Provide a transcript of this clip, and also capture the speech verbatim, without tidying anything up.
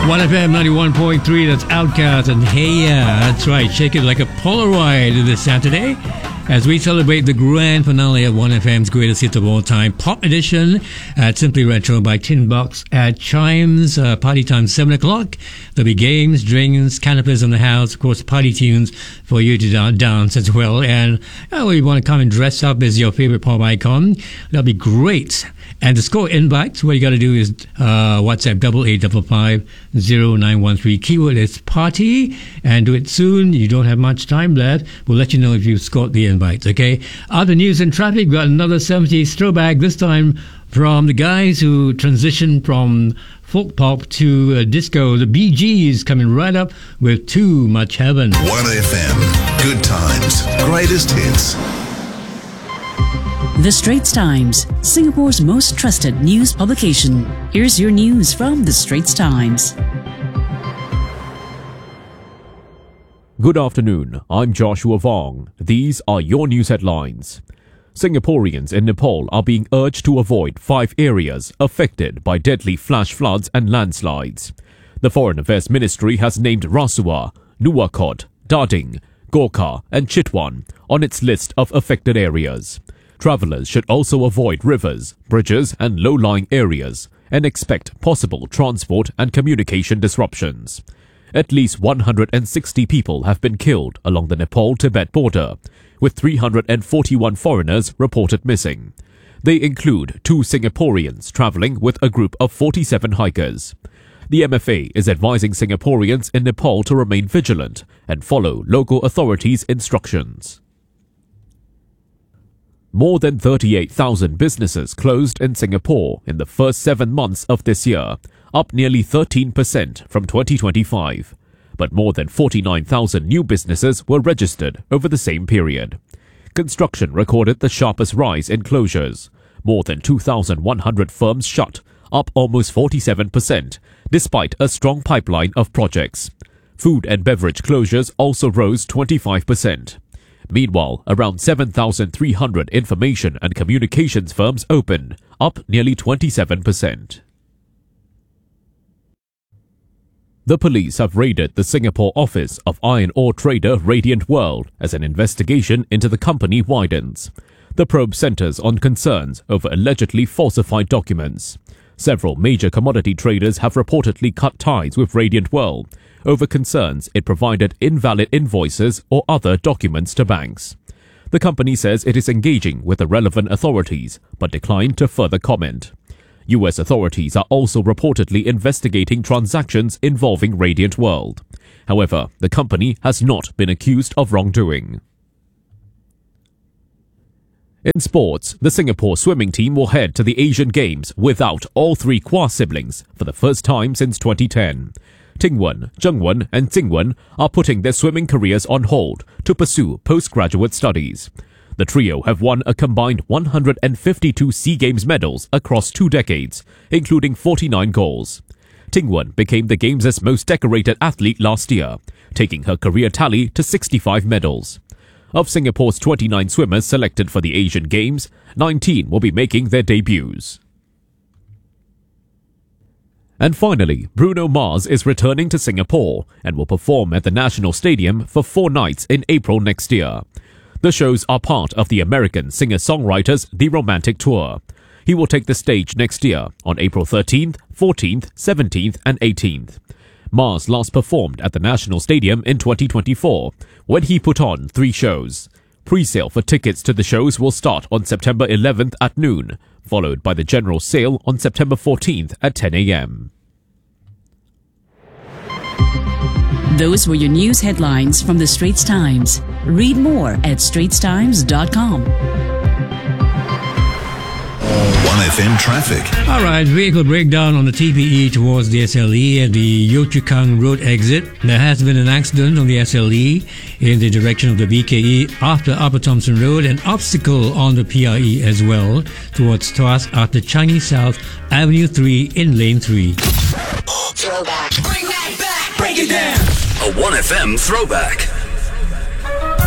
one F M ninety-one point three, that's Outcast, and hey, yeah, that's right, shake it like a Polaroid this Saturday as we celebrate the grand finale of one F M's greatest hits of all time, Pop Edition at Simply Retro by Tin Box at Chimes. Uh, party time seven o'clock. There'll be games, drinks, canapes in the house, of course, party tunes for you to da- dance as well. And oh, you want to come and dress up as your favorite pop icon, that'll be great. And to score invites, what you got to do is uh, WhatsApp double eight double five zero nine one three. Keyword is party, and do it soon. You don't have much time left. We'll let you know if you've scored the invites. Okay. Other news and traffic. We've got another seventies throwback. This time from the guys who transitioned from folk pop to uh, disco. The Bee Gees coming right up with Too Much Heaven. one F M. Good times. Greatest hits. The Straits Times, Singapore's most trusted news publication. Here's your news from The Straits Times. Good afternoon, I'm Joshua Vong. These are your news headlines. Singaporeans in Nepal are being urged to avoid five areas affected by deadly flash floods and landslides. The Foreign Affairs Ministry has named Rasuwa, Nuwakot, Dading, Gorkha and Chitwan on its list of affected areas. Travellers should also avoid rivers, bridges and low-lying areas and expect possible transport and communication disruptions. At least one hundred sixty people have been killed along the Nepal-Tibet border, with three hundred forty-one foreigners reported missing. They include two Singaporeans travelling with a group of forty-seven hikers. The M F A is advising Singaporeans in Nepal to remain vigilant and follow local authorities' instructions. More than thirty-eight thousand businesses closed in Singapore in the first seven months of this year, up nearly thirteen percent from twenty twenty-five. But more than forty-nine thousand new businesses were registered over the same period. Construction recorded the sharpest rise in closures. More than two thousand one hundred firms shut, up almost forty-seven percent, despite a strong pipeline of projects. Food and beverage closures also rose twenty-five percent. Meanwhile, around seven thousand three hundred information and communications firms opened, up nearly twenty-seven percent. The police have raided the Singapore office of iron ore trader Radiant World as an investigation into the company widens. The probe centers on concerns over allegedly falsified documents. Several major commodity traders have reportedly cut ties with Radiant World over concerns it provided invalid invoices or other documents to banks. The company says it is engaging with the relevant authorities, but declined to further comment. U S authorities are also reportedly investigating transactions involving Radiant World. However, the company has not been accused of wrongdoing. In sports, the Singapore swimming team will head to the Asian Games without all three Kua siblings for the first time since twenty ten. Tingwen, Zhengwen and Tsingwen are putting their swimming careers on hold to pursue postgraduate studies. The trio have won a combined one hundred fifty-two SEA Games medals across two decades, including forty-nine golds. Tingwen became the Games' most decorated athlete last year, taking her career tally to sixty-five medals. Of Singapore's twenty-nine swimmers selected for the Asian Games, nineteen will be making their debuts. And finally, Bruno Mars is returning to Singapore and will perform at the National Stadium for four nights in April next year. The shows are part of the American singer-songwriter's The Romantic Tour. He will take the stage next year on April thirteenth, fourteenth, seventeenth and eighteenth. Mars last performed at the National Stadium in twenty twenty-four, when he put on three shows. Pre-sale for tickets to the shows will start on September eleventh at noon, followed by the general sale on September fourteenth at ten a.m. Those were your news headlines from The Straits Times. Read more at straits times dot com. one F M traffic. All right, vehicle breakdown on the T P E towards the S L E at the Yio Chu Kang Road exit. There has been an accident on the S L E in the direction of the B K E after Upper Thompson Road, and obstacle on the P R E as well towards Tuas after Changi South Avenue three in Lane three. Throwback. Bring that back. Break it down. A one F M throwback.